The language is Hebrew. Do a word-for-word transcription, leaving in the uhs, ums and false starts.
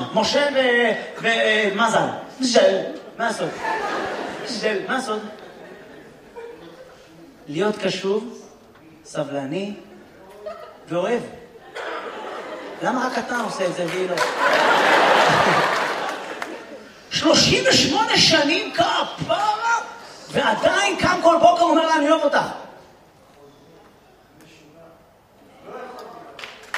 משה ומזל. של, מה הסוד? של, מה הסוד? להיות קשוב, סבלני ואוהב. למה רק אתה עושה את זה והיא לא? שלושים ושמונה שנים כפרה, ועדיין קם כל בוקר אומר לה, אני אוהב אותך.